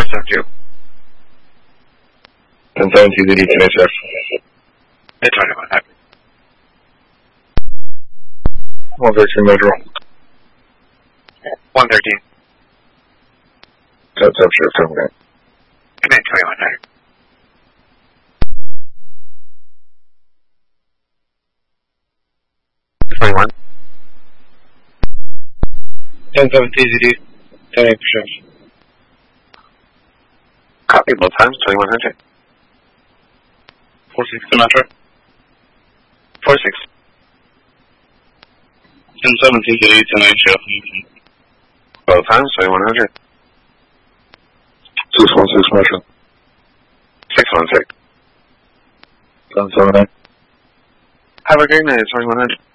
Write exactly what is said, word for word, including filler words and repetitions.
seven two. ten seven T Z D, can I check? It's right about that. one thirteen Metro. one thirteen. ten seven Sheriff, ten one. Command twenty-one hundred. twenty-one. ten seven T Z D, ten eight Sheriff. Copy both times, twenty-one hundred. four six to Metro. four six. ten seven T Z D, ten eight Sheriff. Both times, twenty-one hundred. six one six Metro. six one six. ten seven eight. Have a great night, twenty-one hundred.